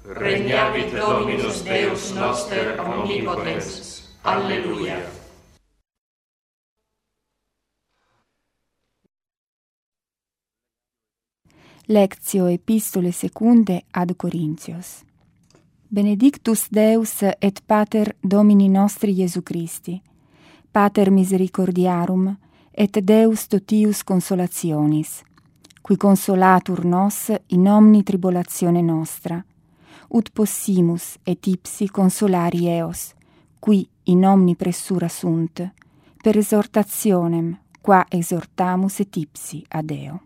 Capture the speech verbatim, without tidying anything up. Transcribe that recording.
Regnavit Dominus Deus noster omnipotens. Alleluia. Lectio Epistole secunde ad Corinthios. Benedictus Deus et Pater Domini nostri Iesu Christi, Pater misericordiarum et Deus totius consolationis, qui consolatur nos in omni tribulatione nostra, ut possimus et ipsi consolari eos, qui in omni pressura sunt, per esortationem qua exhortamus et ipsi ad Deo.